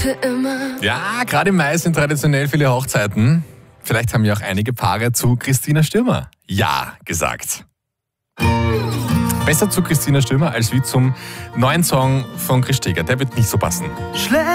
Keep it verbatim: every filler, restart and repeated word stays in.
für immer. Ja, gerade im Mai sind traditionell viele Hochzeiten. Vielleicht haben ja auch einige Paare zu Christina Stürmer Ja gesagt. Besser zu Christina Stürmer als wie zum neuen Song von Chris Steger. Der wird nicht so passen. Schlä